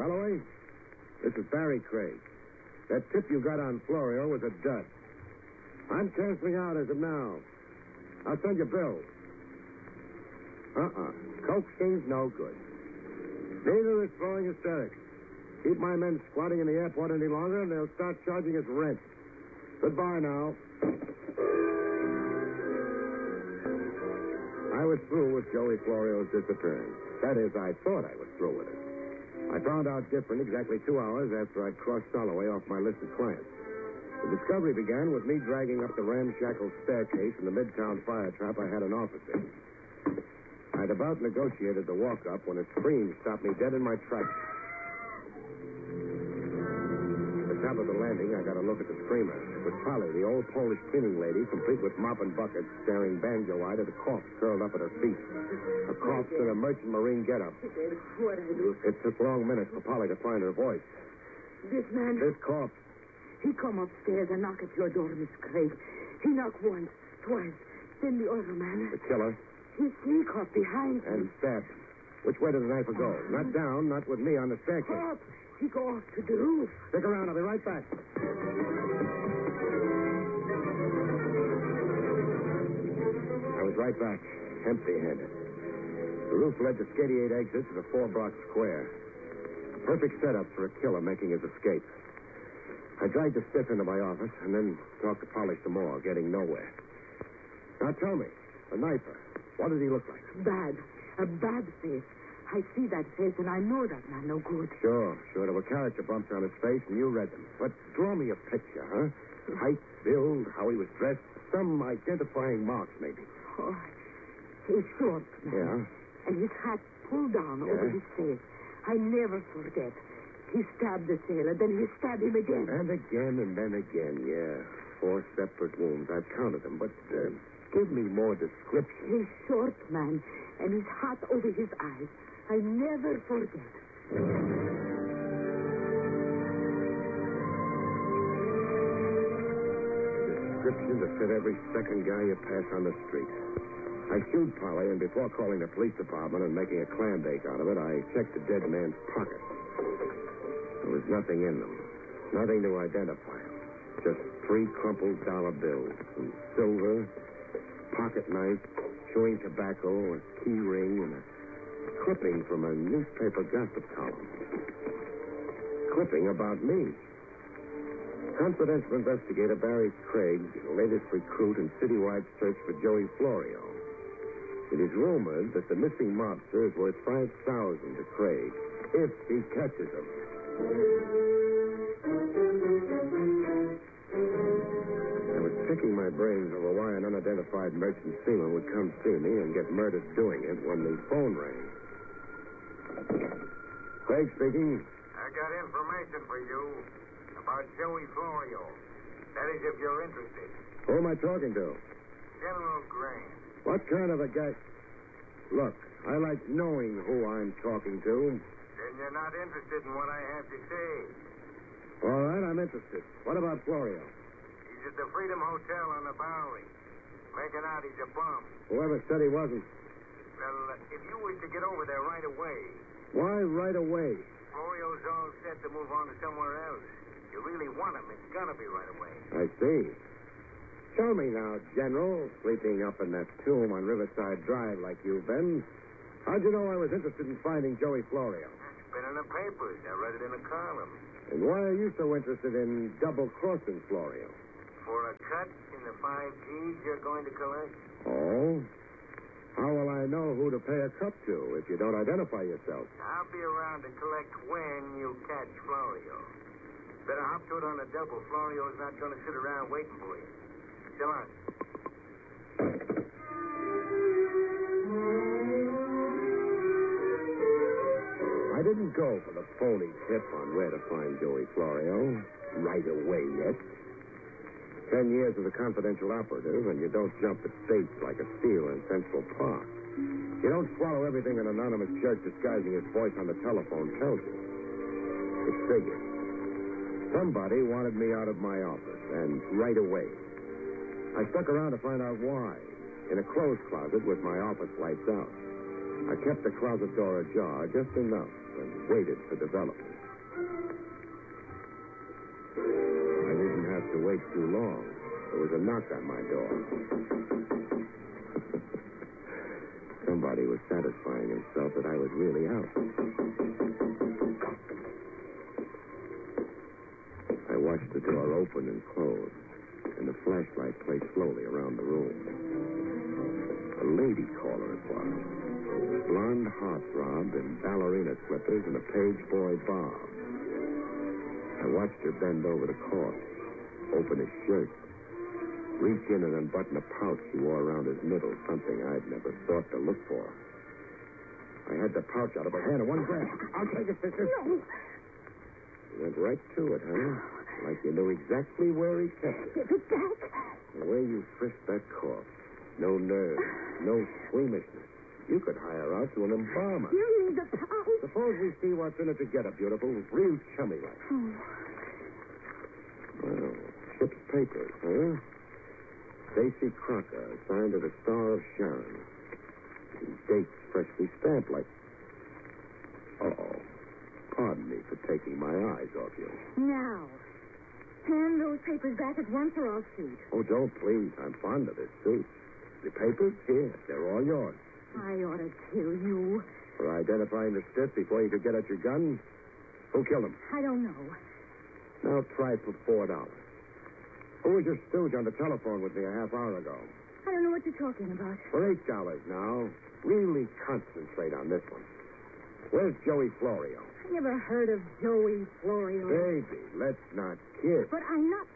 Holloway, this is Barry Craig. That tip you got on Florio was a dud. I'm canceling out as of now. I'll send you bills. Coaxing's no good. Neither is throwing hysterics. Keep my men squatting in the airport any longer, and they'll start charging us rent. Goodbye now. I was through with Joey Florio's disappearance. That is, I thought I was through with it. I found out different exactly 2 hours after I'd crossed Holloway off my list of clients. The discovery began with me dragging up the ramshackle staircase in the Midtown fire trap I had an office in. I'd about negotiated the walk-up when a scream stopped me dead in my tracks. At the top of the landing, I got a look at the screamer. It was Polly, the old Polish cleaning lady, complete with mop and bucket, staring banjo-eyed at a corpse curled up at her feet. A corpse in a merchant marine getup. What I do? It took long minutes for Polly to find her voice. This man... This corpse. He come upstairs and knock at your door, Miss Craig. He knock once, twice. Then the other man... The killer. He sneak up behind And him. stabbed him. Which way did the knife go? Not down, not with me on the staircase. Up. He go off to the roof. Stick around, I'll be right back. I was right back, empty-handed. The roof led to 88 exits at a 4-block square. A perfect setup for a killer making his escape. I dragged the stiff into my office and then talked to Polly some more, getting nowhere. Now tell me, the knifer, what did he look like? Bad. A bad face. I see that face and I know that man no good. Sure. There were character bumps on his face and you read them. But draw me a picture, huh? Height, build, how he was dressed, some identifying marks maybe. Oh, he's short, man. Yeah? And his hat pulled down over his face. I never forget. He stabbed the sailor, then he stabbed him again. And again, and then again, yeah. 4 separate wounds. I've counted them, but give me more description. He's short, man, and his hat over his eyes. I never forget. Description to fit every second guy you pass on the street. I chewed Polly, and before calling the police department and making a clam bake out of it, I checked the dead man's pockets. There was nothing in them. Nothing to identify him. Just 3 crumpled dollar bills. Some silver, pocket knife, chewing tobacco, a key ring, and a clipping from a newspaper gossip column. Clipping about me. Confidential investigator Barry Craig, latest recruit in citywide search for Joey Florio. It is rumored that the missing mobster is worth $5,000 to Craig, if he catches him. I was picking my brains over why an unidentified merchant seaman would come see me and get murdered doing it when the phone rang. Craig speaking. I got information for you about Joey Florio. That is, if you're interested. Who am I talking to? General Grant. What kind of a guy? Look, I like knowing who I'm talking to. Then you're not interested in what I have to say. All right, I'm interested. What about Florio? He's at the Freedom Hotel on the Bowery. Making out he's a bum. Whoever said he wasn't. Well, if you wish to get over there right away... Why right away? Florio's all set to move on to somewhere else. You really want him, it's gonna be right away. I see. Tell me now, General, sleeping up in that tomb on Riverside Drive like you've been, how'd you know I was interested in finding Joey Florio? It's been in the papers. I read it in a column. And why are you so interested in double-crossing Florio? For a cut in the 5 G's you're going to collect? Oh? How will I know who to pay a cut to if you don't identify yourself? I'll be around to collect when you catch Florio. Better hop to it on a double. Florio's not going to sit around waiting for you. Come on. I didn't go for the phony tip on where to find Joey Florio right away yet. 10 years as a confidential operative, and you don't jump at dates like a steal in Central Park. You don't swallow everything an anonymous jerk disguising his voice on the telephone tells you. It figured. Somebody wanted me out of my office, and right away. I stuck around to find out why. In a clothes closet with my office lights out. I kept the closet door ajar just enough and waited for development. I didn't have to wait too long. There was a knock on my door. Somebody was satisfying himself that I was really out. I watched the door open and close, and the flashlight play slowly around the room. A lady caller it was. Blonde heartthrob in ballerina slippers and a page boy bob. I watched her bend over the corpse, open his shirt, reach in and unbutton a pouch he wore around his middle, something I'd never thought to look for. I had the pouch out of her hand in one grab. I'll take it, sister. No. You went right to it, huh? Like you knew exactly where he kept it. Give it back. The way you frisked that corpse. No nerves, no squeamishness. You could hire out to an embalmer. You need the pouch. Suppose we see what's in it together, beautiful. Real chummy like. Oh. Well, ship's papers, huh? Stacy Crocker, signed to the Star of Sharon. Dates freshly stamped like... Uh-oh. Pardon me for taking my eyes off you. Now, hand those papers back at once or I'll shoot. Oh, Joe, please. I'm fond of this suit. The papers? Here. They're all yours. I ought to kill you. For identifying the stiff before you could get at your gun? Who killed him? I don't know. Now try for $4. Who was your stooge on the telephone with me a half hour ago? I don't know what you're talking about. For $8 now. Really concentrate on this one. Where's Joey Florio? I never heard of Joey Florio. Baby, let's not kid. But I'm not...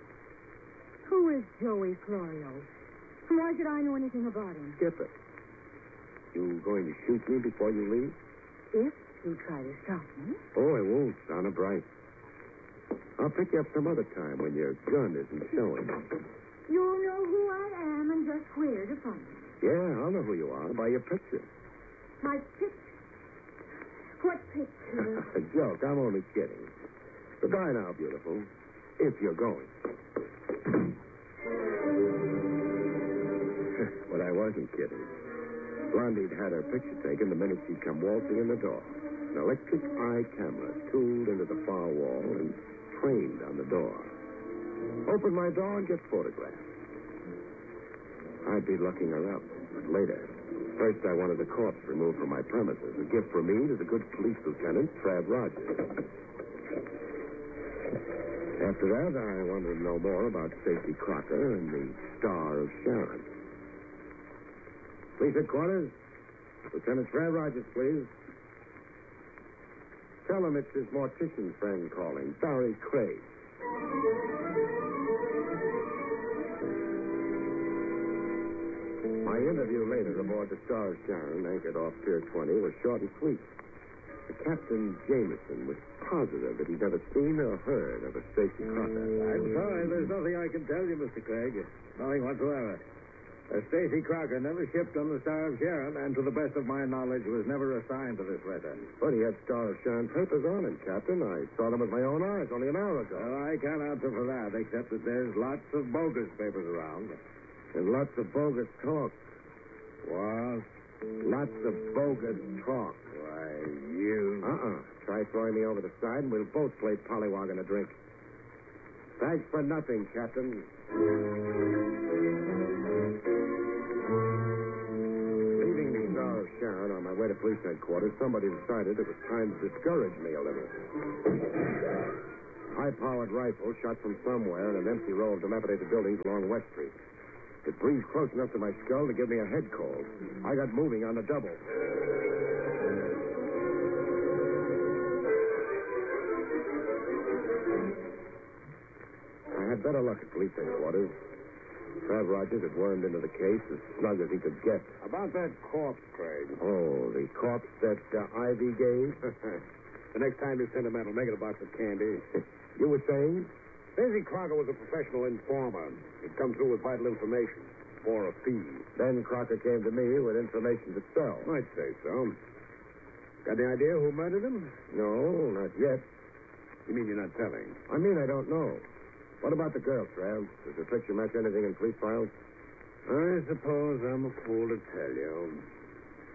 Who is Joey Florio? And why should I know anything about him? Skip it. You going to shoot me before you leave? If you try to stop me. Oh, I won't. Honor bright. I'll pick you up some other time when your gun isn't showing. You'll know who I am and just where to find me. Yeah, I'll know who you are by your picture. My picture? What picture? A joke. I'm only kidding. Goodbye now, beautiful. If you're going. But I wasn't kidding. Blondie'd had her picture taken the minute she'd come waltzing in the door. An electric eye camera tooled into the far wall and trained on the door. Open my door and get photographed. I'd be looking her up, but later. First, I wanted the corpse removed from my premises. A gift from me to the good police lieutenant, Trav Rogers. After that, I wanted to know more about Stacy Crocker and the Star of Sharon. Police headquarters. Lieutenant Trav Rogers, please. Tell him it's his mortician friend calling, Barry Craig. My interview later aboard the Star of Sharon, anchored off Pier 20, was short and sweet. Captain Jameson was positive that he'd never seen or heard of a Stacy Crocker. I'm sorry, there's nothing I can tell you, Mr. Craig. Nothing whatsoever. Stacy Crocker never shipped on the Star of Sharon, and to the best of my knowledge, was never assigned to this letter. But he had Star of Sharon papers on him, Captain. I saw them with my own eyes only an hour ago. Well, I can't answer for that, except that there's lots of bogus papers around. And lots of bogus talk. What? Lots of bogus talk. Why, you... Try throwing me over the side, and we'll both play pollywog and a drink. Thanks for nothing, Captain. Leaving the Star of Sharon on my way to police headquarters, somebody decided it was time to discourage me a little. High-powered rifle shot from somewhere in an empty row of dilapidated buildings along West Street. It breezed close enough to my skull to give me a head cold. I got moving on the double. I had better luck at police headquarters. Trav Rogers had wormed into the case as snug as he could get. About that corpse, Craig. Oh, the corpse that Ivy gave? The next time you're sentimental, make it a box of candy. You were saying? Stacy Crocker was a professional informer. He'd come through with vital information for a fee. Then Crocker came to me with information to sell. I'd say so. Got any idea who murdered him? No, not yet. You mean you're not telling? I mean, I don't know. What about the girl, Trav? Does the picture match anything in police files? I suppose I'm a fool to tell you.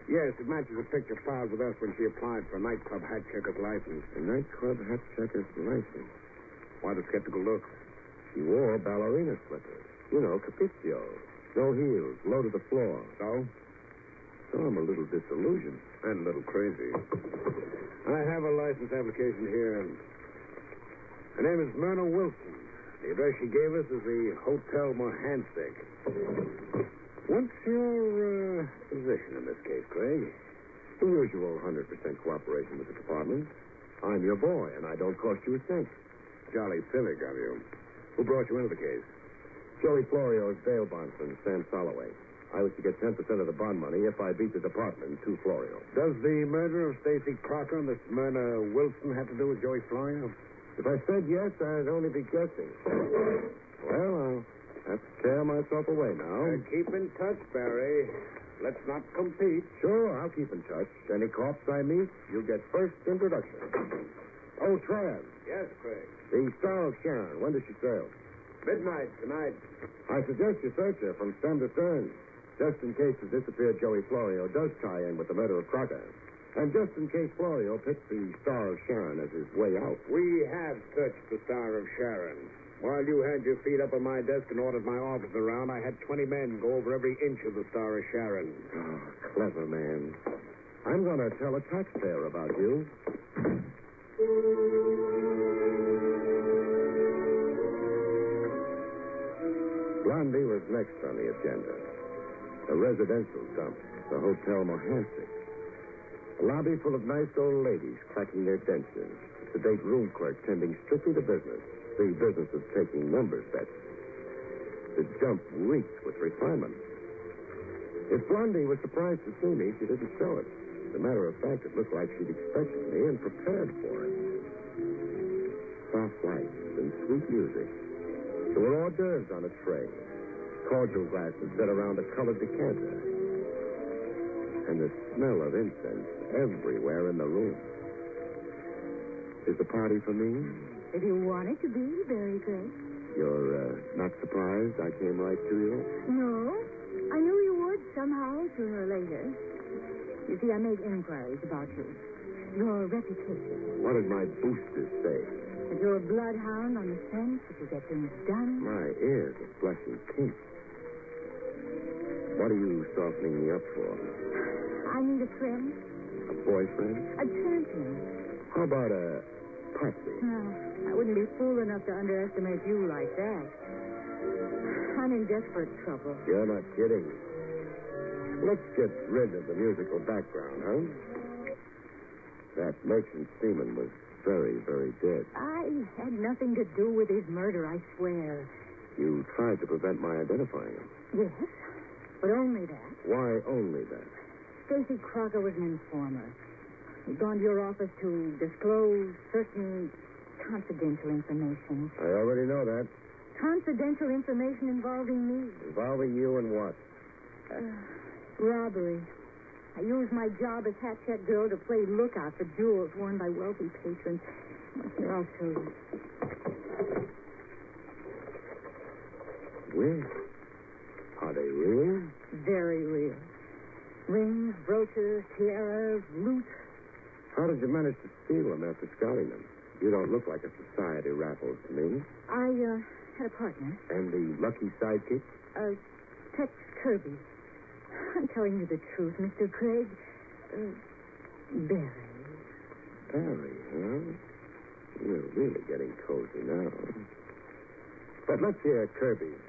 Yes, it matches a picture filed with us when she applied for a nightclub hat checker's license. A nightclub hat checker's license? Why the skeptical look? She wore ballerina slippers. You know, Capiccio. No heels, low to the floor. So? So I'm a little disillusioned. And a little crazy. I have a license application here. Her name is Myrna Wilson. The address she gave us is the Hotel Mohansick. What's your position in this case, Craig? The usual 100% cooperation with the department. I'm your boy, and I don't cost you a cent. Jolly pillig of you. Who brought you into the case? Joey Florio's bail bondsman, Sam Soloway. I was to get 10% of the bond money if I beat the department to Florio. Does the murder of Stacy Crocker and this Myrna Wilson have to do with Joey Florio? If I said yes, I'd only be guessing. Well, I'll have to tear myself away now. Keep in touch, Barry. Let's not compete. Sure, I'll keep in touch. Any cops I meet, you'll get first introduction. Oh, Trav. Yes, Craig. The Star of Sharon. When does she sail? Midnight tonight. I suggest you search her from stem to stern. Just in case the disappeared Joey Florio does tie in with the murder of Crocker. And just in case Florio picked the Star of Sharon as his way out. We have searched the Star of Sharon. While you had your feet up on my desk and ordered my office around, I had 20 men go over every inch of the Star of Sharon. Oh, clever man. I'm going to tell a taxpayer about you. Blondie was next on the agenda. A residential dump, the Hotel Mohansick. A lobby full of nice old ladies clacking their dentures. A sedate room clerk tending strictly to business, the business of taking numbers bets. The dump reeked with refinement. If Blondie was surprised to see me, she didn't show it. As a matter of fact, it looked like she'd expected me and prepared for it. Soft lights and sweet music. There were hors d'oeuvres on a tray. Cordial glasses set around a colored decanter. And the smell of incense everywhere in the room. Is the party for me? If you want it to be, very good. You're not surprised I came right to you? No. I knew you would somehow, sooner or later. You see, I made inquiries about you. Your reputation. What did my boosters say? That you're a bloodhound on the scent, that you get things done. My ears are blushing pink. What are you softening me up for? I need a friend. A boyfriend? A champion. How about a pussy? No, I wouldn't be fool enough to underestimate you like that. I'm in desperate trouble. You're not kidding. Let's get rid of the musical background, huh? That merchant seaman was very, very dead. I had nothing to do with his murder, I swear. You tried to prevent my identifying him. Yes, but only that. Why only that? Stacy Crocker was an informer. He'd gone to your office to disclose certain confidential information. I already know that. Confidential information involving me. Involving you and what? Robbery. I used my job as hat check girl to play lookout for jewels worn by wealthy patrons. Here, I'll show you. Well, are they real? Very real. Rings, brooches, tiaras, loot. How did you manage to steal them after scouting them? You don't look like a society raffles to me. I had a partner. And the lucky sidekick? Tex Kirby. I'm telling you the truth, Mr. Craig. Barry. Barry, huh? You're really getting cozy now. But let's hear Kirby's